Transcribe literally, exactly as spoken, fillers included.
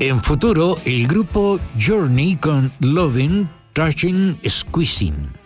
En futuro, el grupo Journey con Loving, Touching, Squeezing.